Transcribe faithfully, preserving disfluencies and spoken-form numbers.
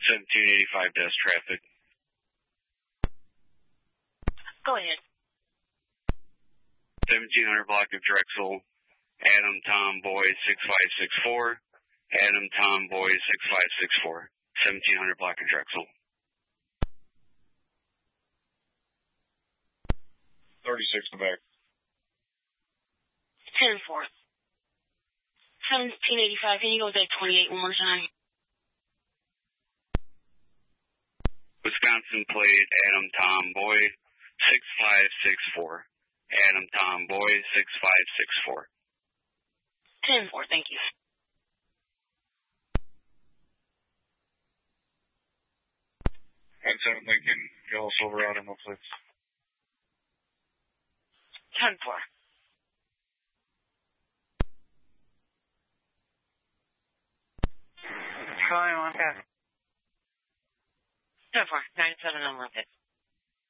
seventeen eighty-five desk traffic. Go ahead. seventeen hundred block of Drexel, Adam Tom Boy six five six four, Adam Tom Boy six five six four, seventeen hundred block of Drexel. thirty-six in the back. ten four. seventeen eighty-five, can you go with that twenty-eight one more time? Wisconsin plate, Adam Tom Boy six five six four. Adam Tom Boy six five six four. ten four, thank you. nine seven Lincoln, Yellow Silverado, no plates. ten four. Calling on that. ten four, nine seven on one.